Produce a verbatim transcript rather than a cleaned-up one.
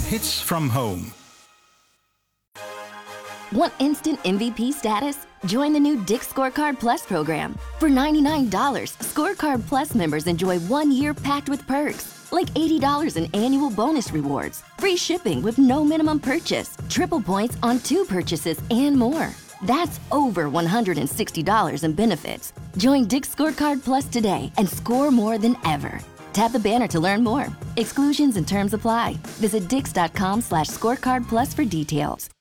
Hits from home. Want instant M V P status? Join the new Dick's Scorecard Plus program. For ninety-nine dollars, Scorecard Plus members enjoy one year packed with perks, like eighty dollars in annual bonus rewards, free shipping with no minimum purchase, triple points on two purchases, and more. That's over one hundred sixty dollars in benefits. Join Dick's Scorecard Plus today and score more than ever. Tap the banner to learn more. Exclusions and terms apply. Visit dix.com slash scorecard plus for details.